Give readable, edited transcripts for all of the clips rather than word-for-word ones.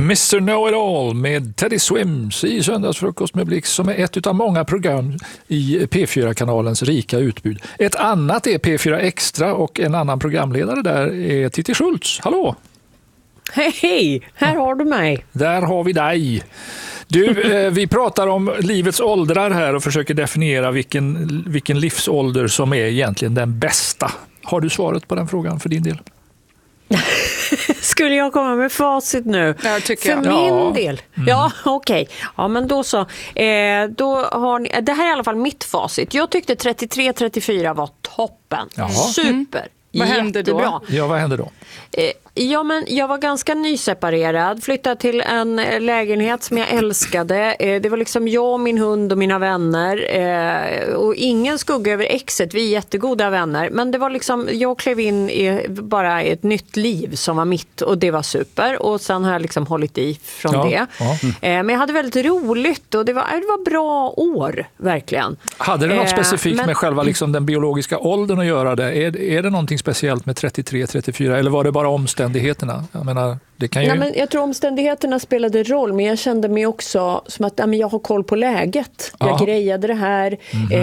Mr. Know-It-All med Teddy Swims i Söndagsfrukost med Blix, som är ett av många program i P4-kanalens rika utbud. Ett annat är P4 Extra och en annan programledare där är Titti Schultz. Hallå! Hej, här har du mig. Där har vi dig. Du, vi pratar om livets åldrar här och försöker definiera vilken livsålder som är egentligen den bästa. Har du svaret på den frågan för din del? Skulle jag komma med facit nu? Ja, tycker jag. För min del? Ja, okej. Ja, men då så. Då har ni, det här är i alla fall mitt facit. Jag tyckte 33-34 var toppen. Jaha. Super. Vad hände då? Jättebra. Ja, vad hände då? Ja, men jag var ganska nyseparerad, flyttade till en lägenhet som jag älskade. Det var liksom jag och min hund och mina vänner, och ingen skugga över exet, vi är jättegoda vänner. Men det var liksom, jag klev in i bara ett nytt liv som var mitt, och det var super. Och sen har jag liksom hållit i från det. Ja. Men jag hade väldigt roligt och det var bra år, verkligen. Hade det något specifikt men- med själva liksom den biologiska åldern att göra det? Är det någonting speciellt med 33-34 eller var det bara omständigheterna? Jag menar, det kan ju... Nej, men jag tror omständigheterna spelade roll, men jag kände mig också som att jag har koll på läget. Jag grejade det här,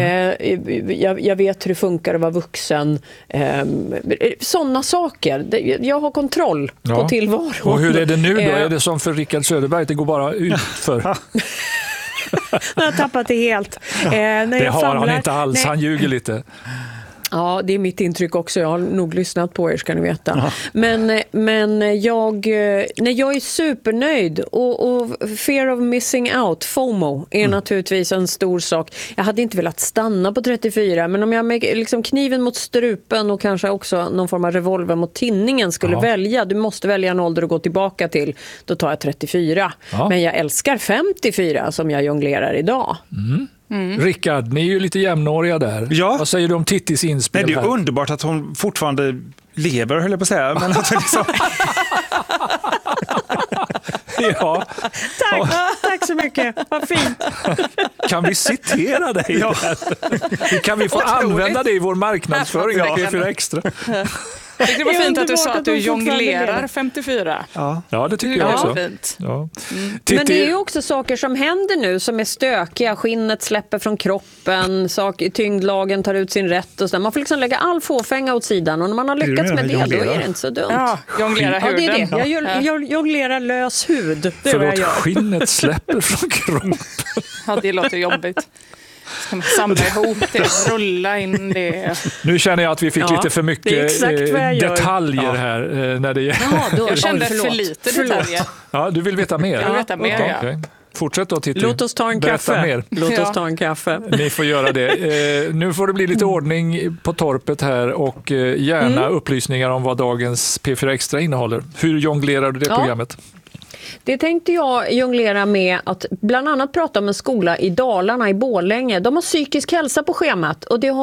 jag vet hur det funkar att vara vuxen. Sådana saker. Jag har kontroll på tillvaron. Och hur är det nu då? Är det som för Rickard Söderberg, det går bara ut för... Jag har tappat det helt. Det har han inte alls, han ljuger lite. Ja, det är mitt intryck också. Jag har nog lyssnat på er, ska ni veta. Men jag är supernöjd. Och fear of missing out, FOMO, är naturligtvis en stor sak. Jag hade inte velat stanna på 34, men om jag med liksom kniven mot strupen och kanske också någon form av revolver mot tinningen skulle välja, du måste välja en ålder att gå tillbaka till, då tar jag 34. Ja. Men jag älskar 54 som jag jonglerar idag. Rickard, ni är ju lite jämnåriga där. Ja. Vad säger du om Tittis inspel? Nej, det är här? underbart att hon fortfarande lever, höll jag på att säga. Men att liksom... Ja. Tack så mycket, vad fint. Kan vi citera dig? Ja. Kan vi få använda det i vår marknadsföring? Ja. P4 Extra. Jag tycker det var Det är fint att du underbart sa att att du de fortfarande jonglerar lever. 54. Ja, det tycker jag Det också. var fint. Ja. Men det är ju också saker som händer nu som är stökiga. Skinnet släpper från kroppen, tyngdlagen tar ut sin rätt och så. Man får liksom lägga all fåfänga åt sidan, och när man har lyckats med det, då är det inte så dumt. Ja, jonglera Ja, det är huden. det. Jag jonglerar lös hud. Det är vad jag Förlåt, gör. skinnet släpper från kroppen. Ja, det låter jobbigt. Ska man samla ihop det, rulla in det. Nu känner jag att vi fick Ja, lite för det är mycket exakt vad jag gör. detaljer här när det gäller... Ja, då, Jag kände förlåt. för lite detaljer. Ja, du vill veta mer? Jag vill veta mer, Okej, ja. okej. Fortsätt då, Titti. Låt oss ta en Berätta kaffe. mer. Låt Ja. oss ta en kaffe. Ni får göra det. Nu får det bli lite ordning på torpet här och gärna upplysningar om vad dagens P4 Extra innehåller. Hur jonglerar du det programmet? Det tänkte jag jonglera med att bland annat prata om en skola i Dalarna, i Borlänge. De har psykisk hälsa på schemat, och det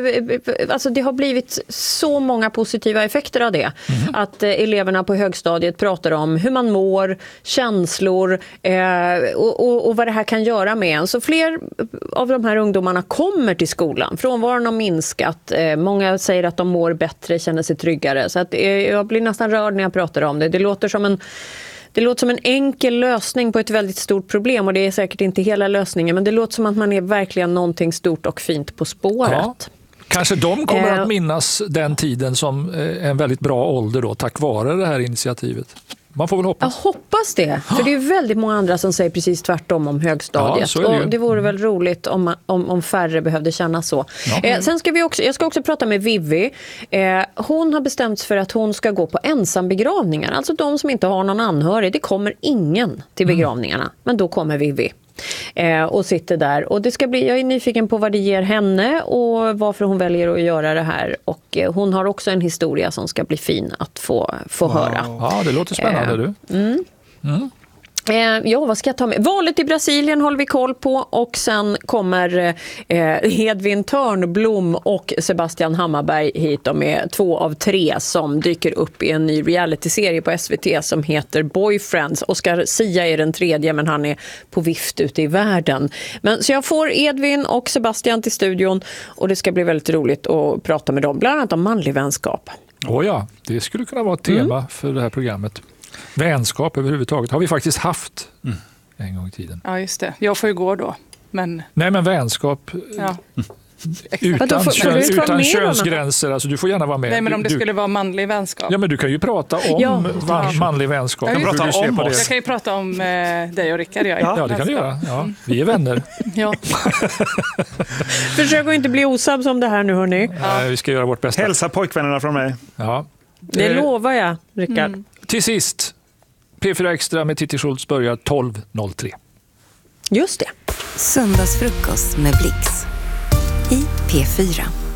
har blivit så många positiva effekter av det. Att eleverna på högstadiet pratar om hur man mår, känslor och vad det här kan göra med en. Så fler av de här ungdomarna kommer till skolan. Frånvaron har minskat. Många säger att de mår bättre, känner sig tryggare. Så att, jag blir nästan rörd när jag pratar om det. Det låter som en enkel lösning på ett väldigt stort problem, och det är säkert inte hela lösningen, men det låter som att man är verkligen någonting stort och fint på spåret. Ja. Kanske de kommer att minnas den tiden som en väldigt bra ålder då, tack vare det här initiativet. Man får väl Jag hoppas. hoppas det, för det är väldigt många andra som säger precis tvärtom om högstadiet. Ja, så är det ju. Och det vore väl roligt om färre behövde känna så. Sen ska jag ska också prata med Vivi. Hon har bestämt för att hon ska gå på ensambegravningar. Alltså de som inte har någon anhörig. Det kommer ingen till begravningarna, men då kommer Vivi. Och sitter där, och jag är nyfiken på vad det ger henne och varför hon väljer att göra det här, och hon har också en historia som ska bli fin att få höra. Ja, det låter spännande du. Ja, vad ska jag ta med? Valet i Brasilien håller vi koll på, och sen kommer Hedvin Törnblom och Sebastian Hammarberg hit. De är 2 av 3 som dyker upp i en ny realityserie på SVT som heter Boyfriends. Oscar Sia är den 3:e, men han är på vift ute i världen. Så jag får Edvin och Sebastian till studion, och det ska bli väldigt roligt att prata med dem, bland annat om manlig vänskap. Ja, det skulle kunna vara ett tema för det här programmet. Vänskap överhuvudtaget har vi faktiskt haft en gång i tiden. Ja, just det. Jag får ju gå då. Men Nej, men vänskap ja. utan, får du inte vara utan med könsgränser. Alltså, du får gärna vara med. Nej, men om det du, skulle vara manlig vänskap. Ja, men du kan ju prata om manlig vänskap. Ja, Hur prata du ser om på det. oss. Jag kan ju prata om dig och Rickard. Ja, det kan du göra. Ja, vi är vänner. Ja. Försök att inte bli osams om det här nu, hörni. Vi ska göra vårt bästa. Hälsa pojkvännerna från mig. Ja. Det lovar jag, Rickard. Till sist, P4 Extra med Titti Schultz börjar 12.03. Just det. Söndagsfrukost med Blix i P4.